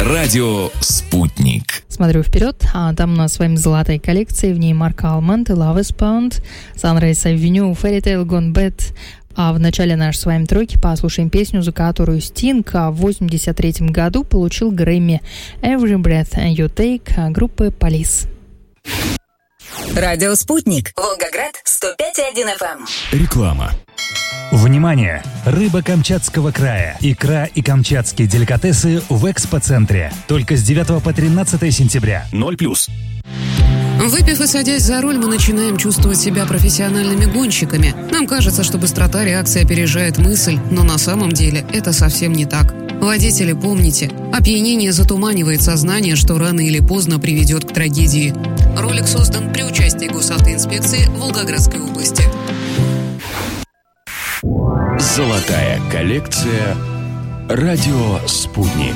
Радио «Спутник». Смотрю вперед, а там у нас с вами золотая коллекция, в ней Марк Алманд и Love is Pound, Sunrise Avenue, Fairy Tale Gone Bad. А в начале нашей с вами тройки послушаем песню, за которую Стинг в 1983 году получил Грэмми, Every Breath You Take группы Police. Радио «Спутник». Волгоград, 105,1 FM. Реклама. Внимание! Рыба Камчатского края, икра и камчатские деликатесы в экспоцентре. Только с 9 по 13 сентября. 0+. Выпив и садясь за руль, мы начинаем чувствовать себя профессиональными гонщиками. Нам кажется, что быстрота реакции опережает мысль, но на самом деле это совсем не так. Водители, помните, опьянение затуманивает сознание, что рано или поздно приведет к трагедии. Ролик создан при участии Госавтоинспекции Волгоградской области. Золотая коллекция. Радио «Спутник».